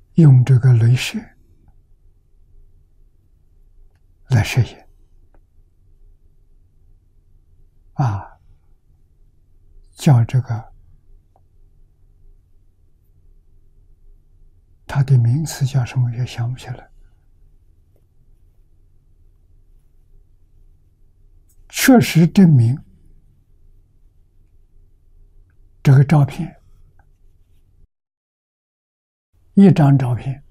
用这个镭射来摄影叫这个它的名词叫什么也想不起来。确实证明这个照片，一张照片，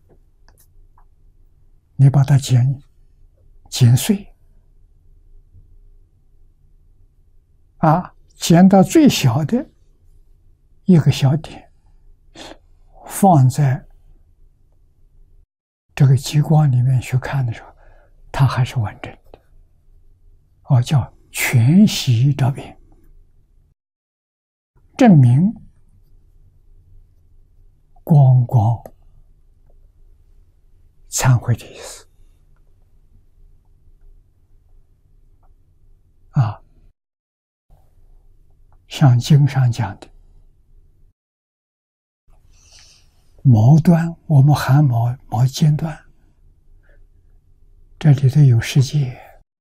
你把它剪碎，剪到最小的一个小点，放在这个激光里面去看的时候，它还是完整的。叫全息照片，证明光忏悔的意思像经上讲的毛端，我们汗毛尖端，这里头有世界，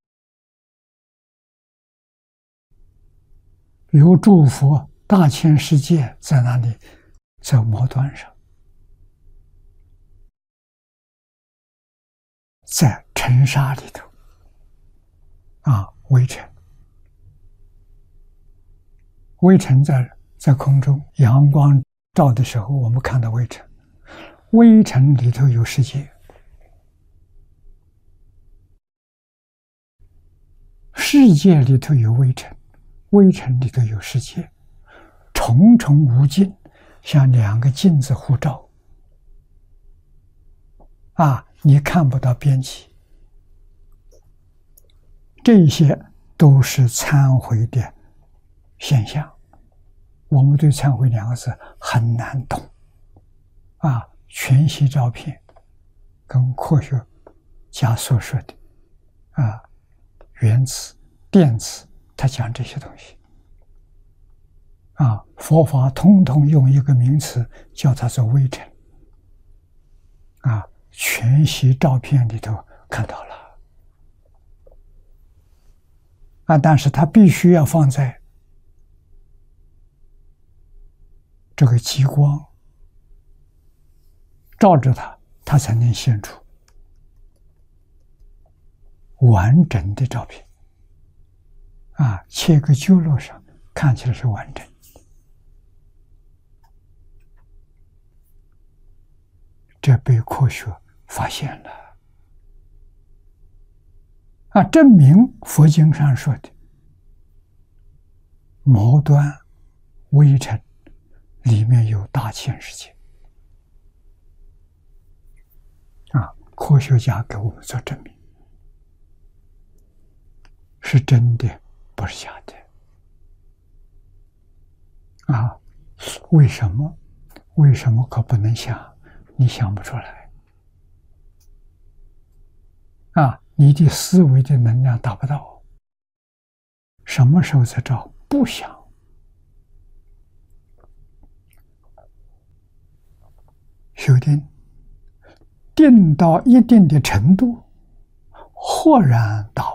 有诸佛大千世界在哪里？在毛端上，在尘沙里头微尘。微尘在空中，阳光照的时候，我们看到微尘，微尘里头有世界，世界里头有微尘，微尘里头有世界，重重无尽，像两个镜子互照你看不到边际。这些都是忏悔的现象。我们对忏悔两个字很难懂全息照片跟科学家所说的原子、电子，他讲这些东西佛法通通用一个名词叫它做微尘全息照片里头看到了但是它必须要放在这个激光照着它才能现出完整的照片切个揪落上看起来是完整。这被科学发现了证明佛经上说的毛端微尘里面有大千世界科学家给我们做证明，是真的，不是假的为什么？为什么可不能想？你想不出来你的思维的能量达不到。什么时候才照？不想。修定，定到一定的程度，豁然大悟，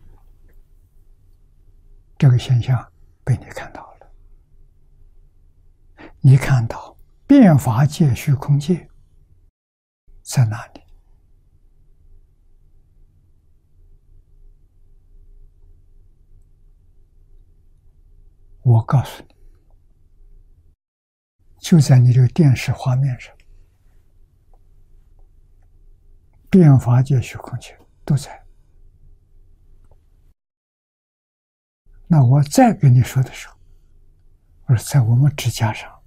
这个现象被你看到了。你看到变法界、虚空界在哪里？我告诉你，就在你这个电视画面上，变法界、虚空界都在。那我再跟你说的时候，我说在我们指甲上，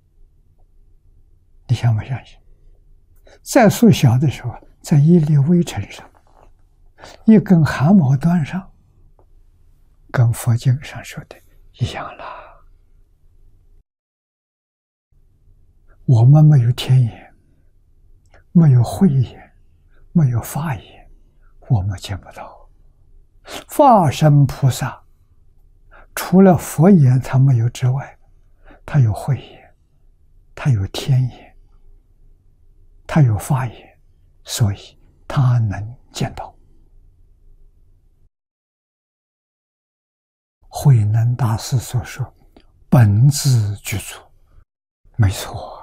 你相不相信？再缩小的时候，在一粒微尘上，一根汗毛端上，跟佛经上说的一样了。我们没有天眼，没有慧眼，没有法眼，我们见不到。法身菩萨除了佛眼他没有之外，他有慧眼，他有天眼他有法眼，所以他能见到。慧能大师所说本自具足，没错，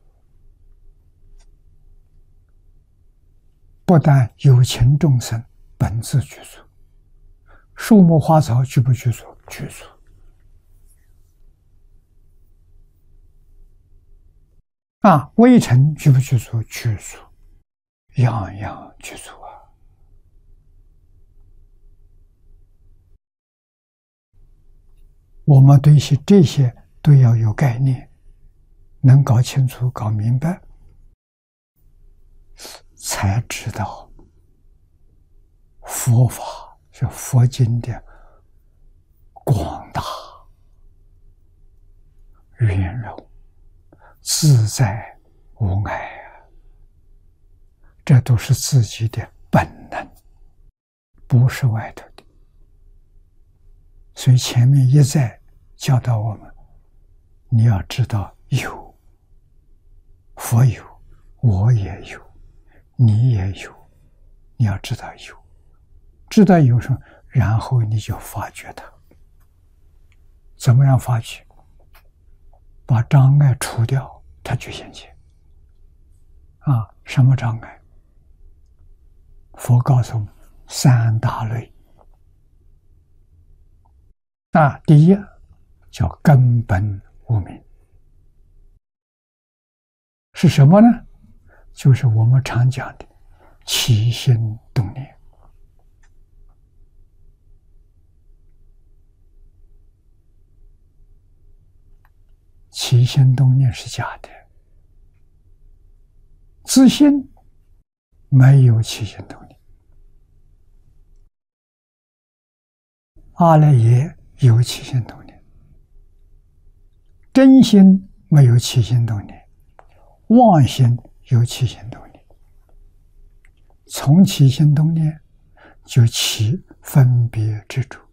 不但有情众生本自具足，树木花草具不具足？具足。微尘具不具足？具足，样样具足啊！我们对这些都要有概念，能搞清楚、搞明白，才知道佛法是佛经的广大、圆融、自在无碍啊！这都是自己的本能，不是外头的。所以前面一再教导我们，你要知道有，佛有，我也有，你也有，你要知道有，知道有什么，然后你就发觉它。怎么样发觉？把障碍除掉，它就现前。什么障碍？佛告诉我们三大类。第一叫根本无明，是什么呢？就是我们常讲的起心动念。起心动念是假的，自信没有起心动念，阿赖耶有起心动念，真心没有起心动念，妄心有起心动念。从起心动念就起分别执着，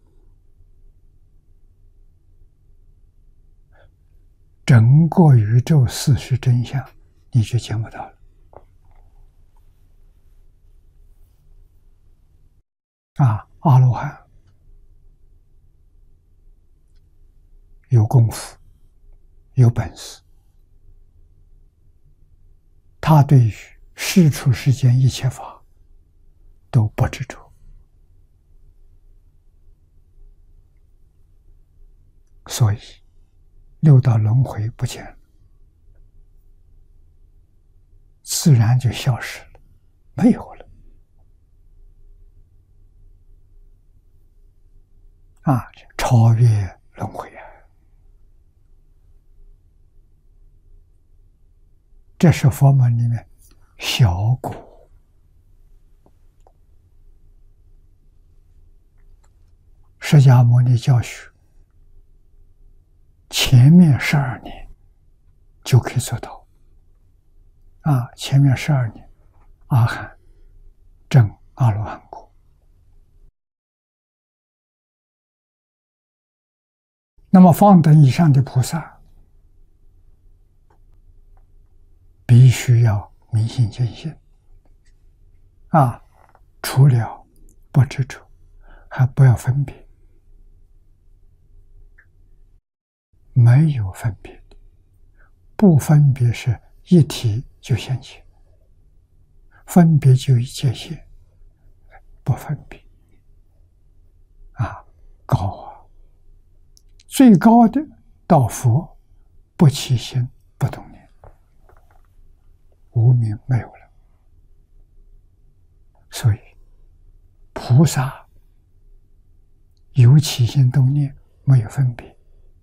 整个宇宙事实真相你就见不到了。阿罗汉有功夫，有本事，他对于世出世间一切法都不执着，所以六道轮回不见了，自然就消失了，没有了。超越轮回啊！这是佛门里面小果。释迦牟尼教学前面12年就可以做到。前面12年，阿含证阿罗汉果。那么方等以上的菩萨，必须要明心见性。除了不执着，还不要分别，没有分别的，不分别是一体就现前，分别就一界限，不分别高啊！最高的到佛，不起心不动念，无明没有了。所以菩萨有起心动念，没有分别；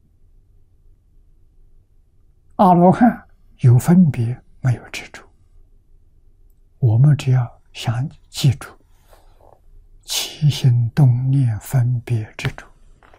阿罗汉有分别，没有执着。我们只要想记住起心动念分别执着，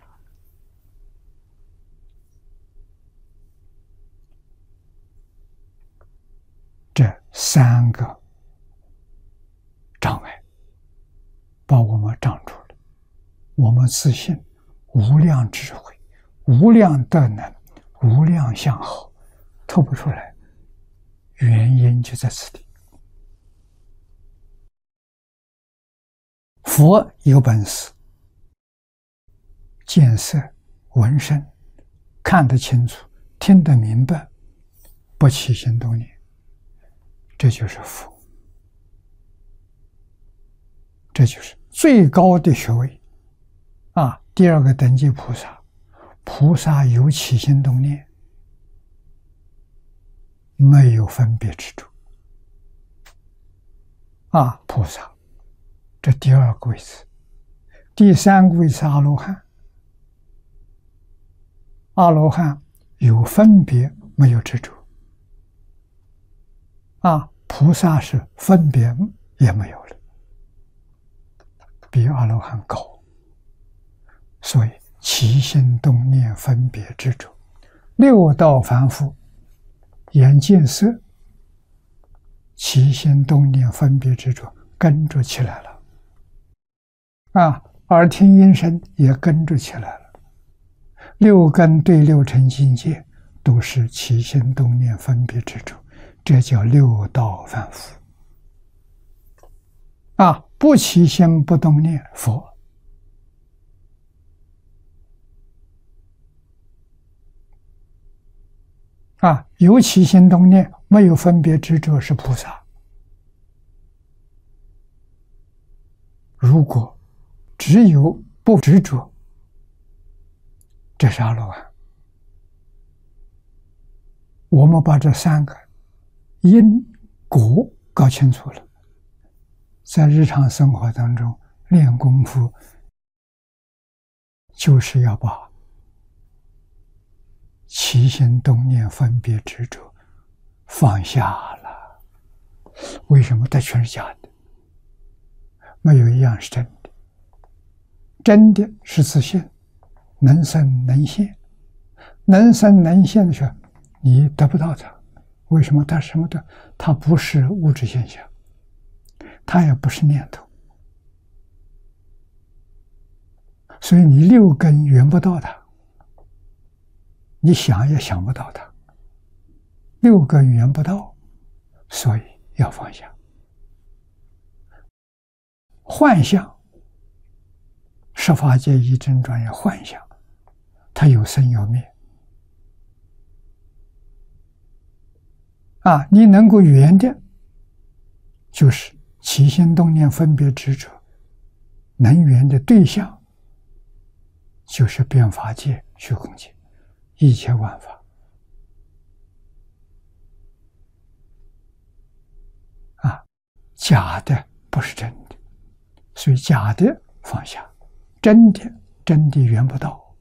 这3个障碍把我们障住了。我们自信无量智慧、无量德能、无量相好透不出来，原因就在此地。 佛有本事，见色闻声，看得清楚，听得明白，不起心动念，这就是佛，这就是最高的学位啊！第二个等级菩萨，菩萨有起心动念，没有分别执着啊！菩萨，这第二个位置。第三个位置阿罗汉，阿罗汉有分别，没有执着啊！菩萨是分别也没有了，比阿罗汉高。所以起心动念分别执着，六道凡夫眼见色，起心动念分别执着跟着起来了啊！耳听音声也跟着起来了，六根对六尘境界都是起心动念分别执着，这叫六道凡夫啊！不起心不动念，佛啊！有起心动念，没有分别执着，是菩萨。如果只有不执着，这是阿罗汉。我们把这三个因果搞清楚了，在日常生活当中练功夫，就是要把起心动念分别执着放下了。为什么？它全是假的，没有一样是真的。真的是自性，能生能现，能生能现的时候，你得不到它。为什么？它什么的？它不是物质现象，它也不是念头，所以你六根缘不到它，你想也想不到它，六根缘不到，所以要放下。幻象，十法界一真庄严幻象，它有生有灭啊！你能够圆的，就是起心动念分别执着，能圆的对象，就是变法界、虚空界，一切万法啊！假的不是真的，所以假的放下，真的圆不到，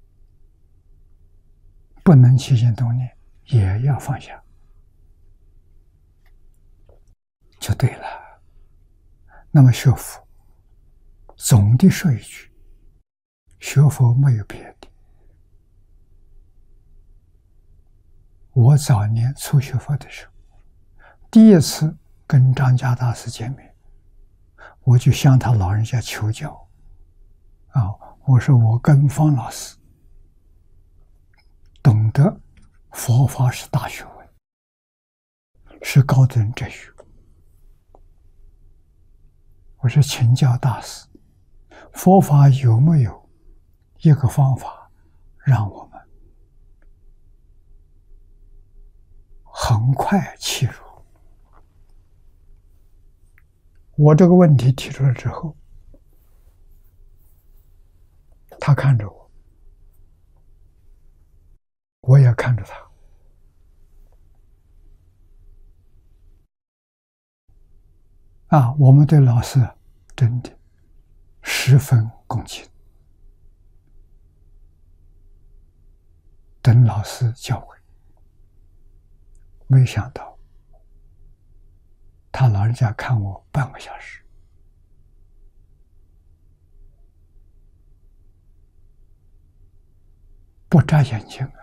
不能起心动念，也要放下，就对了。那么学佛，总的说一句，学佛没有别的。我早年初学佛的时候，第一次跟张家大师见面，我就向他老人家求教啊，我说我跟方老师懂得佛法是大学问，是高等哲学。我说请教大师，佛法有没有一个方法让我们很快切入？我这个问题提出来之后，他看着我，我也看着他。啊，我们对老师真的十分恭敬，等老师教诲。没想到他老人家看我半个小时，不眨眼睛啊，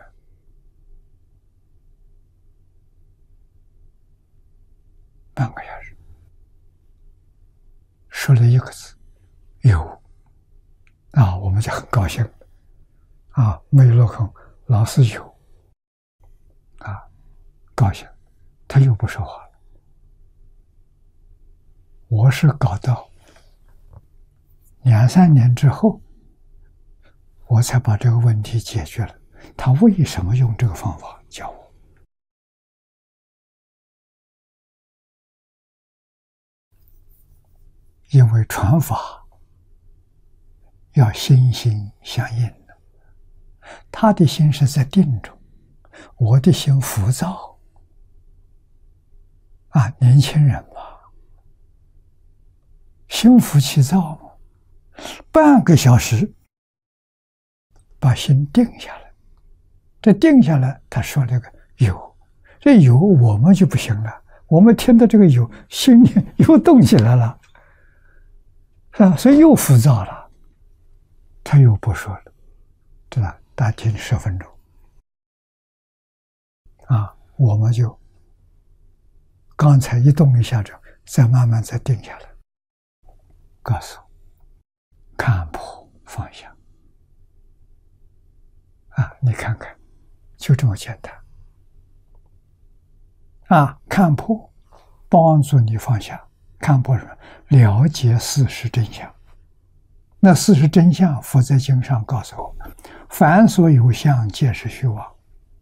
半个小时，说了一个字“有”，啊，我们就很高兴啊，没有落空，老师有啊，高兴，他又不说话了。我是搞到 2、3年之后，我才把这个问题解决了。他为什么用这个方法教我？因为传法要心心相印的，他的心是在定中，我的心浮躁。年轻人嘛，心浮气躁嘛，半个小时把心定下来。这定下来，他说这个有，这有我们就不行了。我们听到这个有，心里又动起来了，所以又浮躁了。他又不说了，对吧？大听10分钟，我们就刚才一动一下子，再慢慢再定下来。告诉看破放下，你看看，就这么简单。看破帮助你放下，看破什么？了解事实真相。那事实真相，佛在经上告诉我们：凡所有相，皆是虚妄。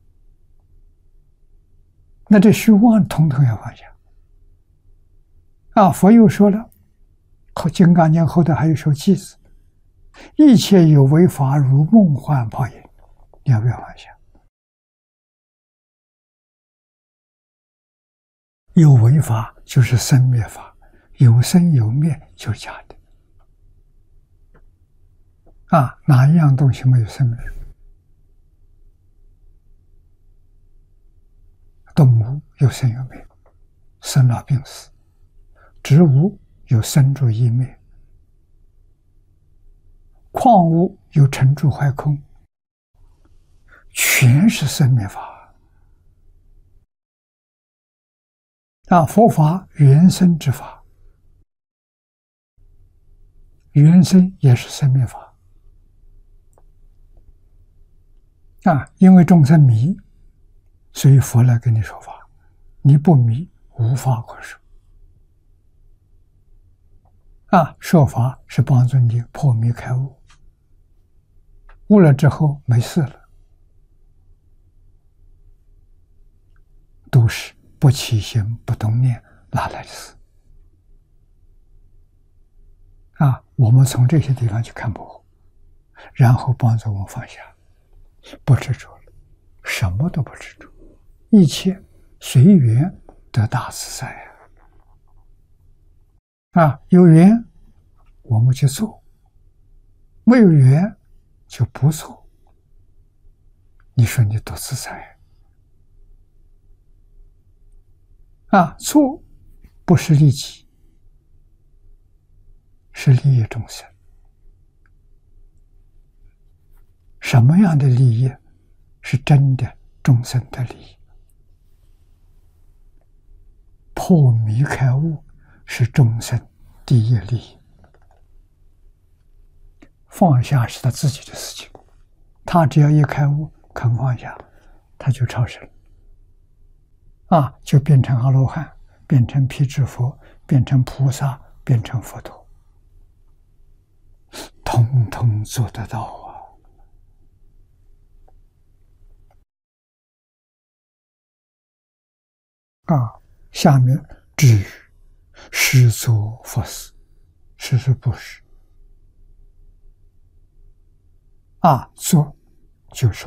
那这虚妄统统要放下。佛又说了，《金刚经》后头还有首偈子：一切有为法，如梦幻泡影。你要不要放下？有为法就是生灭法，有生有灭就是假的。哪一样东西没有生灭？动物有生有灭，生老病死；植物有生住异灭；矿物有成住坏空，全是生灭法。佛法原生之法，原生也是生灭法。因为众生迷，所以佛来跟你说法。你不迷，无法可说。说法是帮助你破迷开悟，悟了之后没事了，都是不起心不动念哪来的事？我们从这些地方去看破，然后帮助我们放下，不执着了，什么都不执着，一切随缘得大自在有缘我们去做，没有缘就不做。你说你多自在做不是利己，是利益众生。什么样的利益是真的众生的利益？破迷开悟是众生第一利益。放下是他自己的事情，他只要一开悟肯放下，他就超生就变成阿罗汉，变成辟支佛，变成菩萨，变成佛陀，统统做得到下面至于实做佛事，实是布施做就是